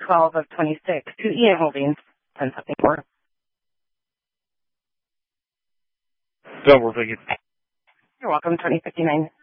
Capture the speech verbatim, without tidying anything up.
twelve of twenty-six to Ian Holdings, ten something more. Double ticket. You're welcome, twenty fifty-nine.